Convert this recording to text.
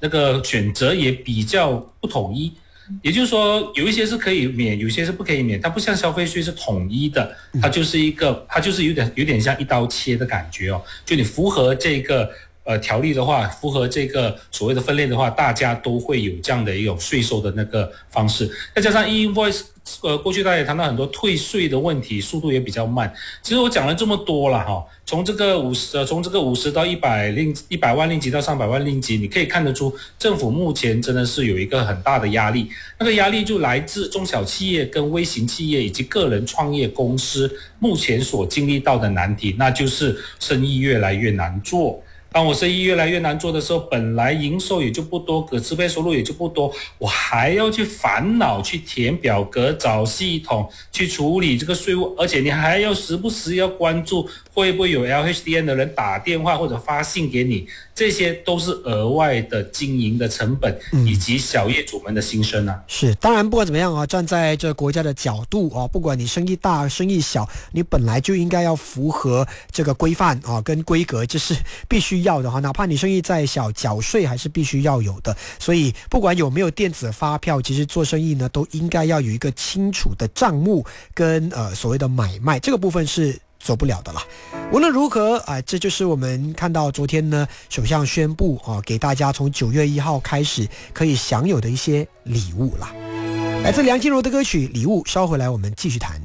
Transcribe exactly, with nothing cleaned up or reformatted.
那个选择也比较不统一。也就是说，有一些是可以免，有些是不可以免。它不像消费税是统一的，它就是一个，它就是有点有点像一刀切的感觉哦。就你符合这个呃条例的话，符合这个所谓的分类的话，大家都会有这样的一种税收的那个方式。再加上 e-invoice， 呃，过去大家也谈到很多退税的问题，速度也比较慢。其实我讲了这么多了哈，从这个五十，呃，从这个五十到一百令一百万令吉到上百万令吉，你可以看得出政府目前真的是有一个很大的压力。那个压力就来自中小企业跟微型企业以及个人创业公司目前所经历到的难题，那就是生意越来越难做。当我生意越来越难做的时候，本来营收也就不多，可支配收入也就不多，我还要去烦恼去填表格、找系统、去处理这个税务，而且你还要时不时要关注会不会有 L H D N 的人打电话或者发信给你，这些都是额外的经营的成本，以及小业主们的心声啊。 是，当然不管怎么样啊，站在这国家的角度啊，不管你生意大生意小，你本来就应该要符合这个规范啊跟规格，这是必须要的哈。哪怕你生意再小，缴税还是必须要有的。所以不管有没有电子发票，其实做生意呢都应该要有一个清楚的账目跟呃所谓的买卖，这个部分是走不了的啦。无论如何啊、呃，这就是我们看到昨天呢，首相宣布啊、呃，给大家从九月一号开始可以享有的一些礼物啦。来自梁静茹的歌曲《礼物》，稍回来我们继续谈。